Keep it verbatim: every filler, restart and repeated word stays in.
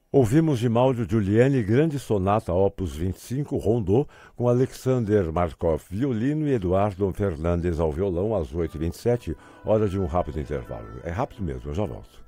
Ouvimos de Maudio Giuliani Grande Sonata Opus vinte e cinco Rondô, com Alexander Markov violino e Eduardo Fernandes ao violão, às oito e vinte e sete, hora de um rápido intervalo. É rápido mesmo, eu já volto.